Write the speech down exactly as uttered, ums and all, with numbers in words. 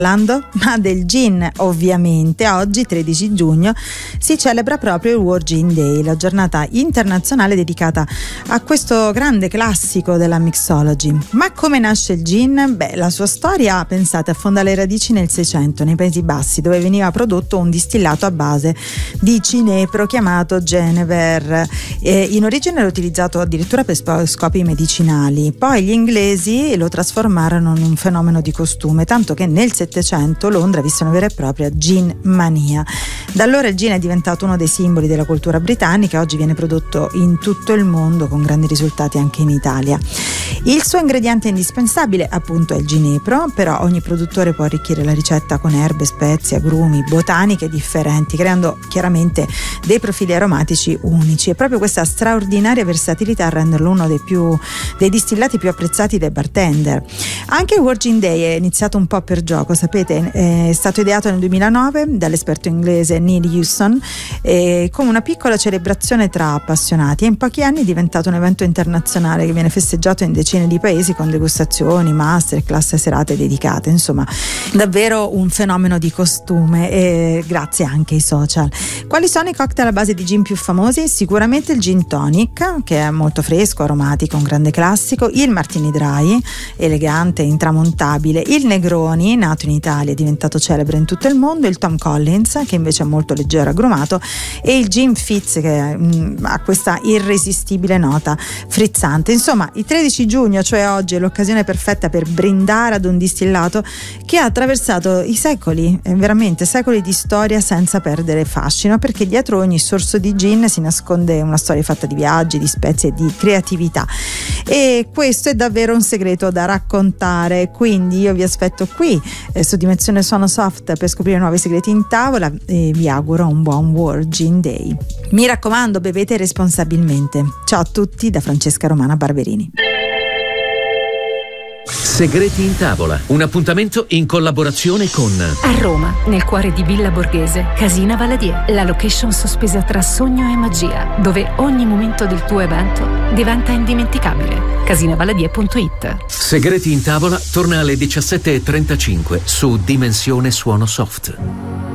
Ma del gin, ovviamente. Oggi, tredici giugno, si celebra proprio il World Gin Day, la giornata internazionale dedicata a questo grande classico della mixology. Ma come nasce il gin? Beh, la sua storia, pensate, affonda le radici nel Seicento, nei Paesi Bassi, dove veniva prodotto un distillato a base di cinepro chiamato Genever. Eh, in origine era utilizzato addirittura per scopi medicinali, poi gli inglesi lo trasformarono in un fenomeno di costume, tanto che nel Settecento Londra visse una vera e propria gin mania. Da allora il gin è diventato uno dei simboli della cultura britannica, oggi viene prodotto in tutto il mondo con grandi risultati anche in Italia. Il suo ingrediente indispensabile appunto è il ginepro, però ogni produttore può arricchire la ricetta con erbe, spezie, agrumi, botaniche differenti, creando chiaramente dei profili aromatici unici, e proprio questa straordinaria versatilità a renderlo uno dei più dei distillati più apprezzati dai bartender. Anche il World Gin Day è iniziato un po' per gioco, sapete, è stato ideato nel duemilanove dall'esperto inglese Neil Hewson eh, come una piccola celebrazione tra appassionati, e in pochi anni è diventato un evento internazionale che viene festeggiato in decine di paesi con degustazioni, masterclass e serate dedicate. Insomma, davvero un fenomeno di costume, e grazie anche ai social. Quali sono i cocktail a base di gin più famosi? Sicuramente il gin tonic, che è molto fresco, aromatico, un grande classico, il martini dry, elegante, intramontabile, il negroni, nato in Italia, è diventato celebre in tutto il mondo, il Tom Collins, che invece è molto leggero, agrumato, e il gin fizz, che mh, ha questa irresistibile nota frizzante. Insomma, il tredici giugno, cioè oggi, è l'occasione perfetta per brindare ad un distillato che ha attraversato i secoli, eh, veramente secoli di storia, senza perdere fascino, perché dietro ogni sorso di gin si nasconde una storia fatta di viaggi, di spezie e di creatività, e questo è davvero un segreto da raccontare. Quindi io vi aspetto qui eh, su Dimensione Suono Soft per scoprire nuovi segreti in tavola, e vi auguro un buon World Gin Day. Mi raccomando, bevete responsabilmente. Ciao a tutti da Francesca Romana Barberini. Segreti in tavola, un appuntamento in collaborazione con a Roma, nel cuore di Villa Borghese, Casina Valadier, la location sospesa tra sogno e magia, dove ogni momento del tuo evento diventa indimenticabile. casinavaladia punto it. Segreti in tavola torna alle diciassette e trentacinque su Dimensione Suono Soft.